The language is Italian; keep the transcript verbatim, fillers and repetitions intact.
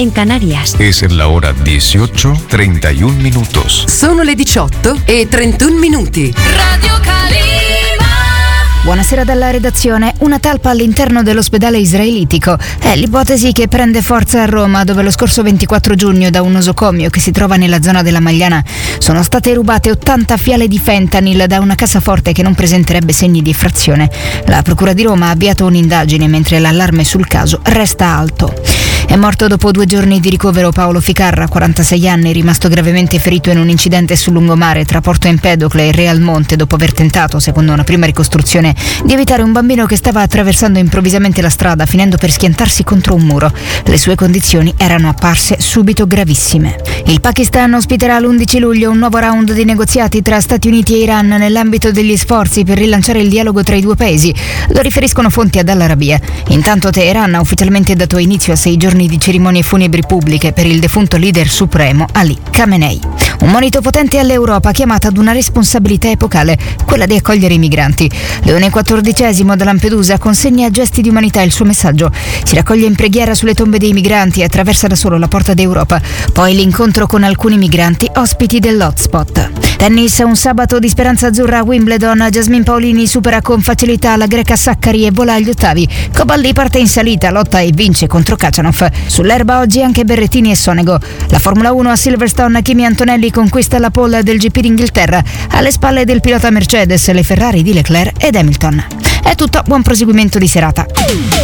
en Canarias. Es la hora dieciocho treinta y un minutos. Sono le diciotto e trentuno minuti. Radio Calima. Buonasera dalla redazione. Una talpa all'interno dell'ospedale israelitico è l'ipotesi che prende forza a Roma, dove lo scorso ventiquattro giugno da un nosocomio che si trova nella zona della Magliana sono state rubate ottanta fiale di fentanyl da una cassaforte che non presenterebbe segni di effrazione. La Procura di Roma ha avviato un'indagine mentre l'allarme sul caso resta alto. È morto dopo due giorni di ricovero Paolo Ficarra, quarantasei anni, rimasto gravemente ferito in un incidente sul lungomare tra Porto Empedocle e Realmonte dopo aver tentato, secondo una prima ricostruzione, di evitare un bambino che stava attraversando improvvisamente la strada, finendo per schiantarsi contro un muro. Le sue condizioni erano apparse subito gravissime. Il Pakistan ospiterà l'undici luglio un nuovo round di negoziati tra Stati Uniti e Iran nell'ambito degli sforzi per rilanciare il dialogo tra i due paesi. Lo riferiscono fonti ad Al Arabiya. Intanto Teheran ha ufficialmente dato inizio a sei giorni di cerimonie funebri pubbliche per il defunto leader supremo Ali Khamenei. Un monito potente all'Europa chiamata ad una responsabilità epocale, quella di accogliere i migranti. Leone quattordicesimo da Lampedusa consegna a Gesti di Umanità il suo messaggio. Si raccoglie in preghiera sulle tombe dei migranti e attraversa da solo la porta d'Europa. Poi l'incontro con alcuni migranti ospiti dell'hotspot. Tennis, un sabato di speranza azzurra a Wimbledon. Jasmine Paolini supera con facilità la greca Saccari e vola agli ottavi. Cobaldi parte in salita, lotta e vince contro Khachanov. Sull'erba oggi anche Berrettini e Sonego. La Formula uno a Silverstone, Kimi Antonelli conquista la pole del G P d'Inghilterra. Alle spalle del pilota Mercedes le Ferrari di Leclerc ed Hamilton. È tutto, buon proseguimento di serata.